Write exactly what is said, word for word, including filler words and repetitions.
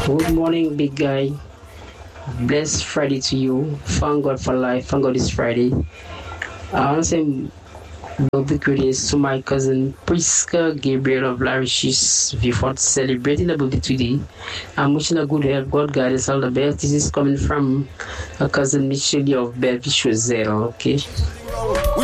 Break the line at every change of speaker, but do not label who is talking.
Good morning, big guy. Blessed Friday to you. Thank God for life. Thank God it's Friday. I want to say birthday greetings to my cousin Priska Gabriel of Larishes Vifort celebrating the birthday today. I'm wishing a good health, God guidance, all the best. This is coming from a cousin Michelle of Belfish. Okay.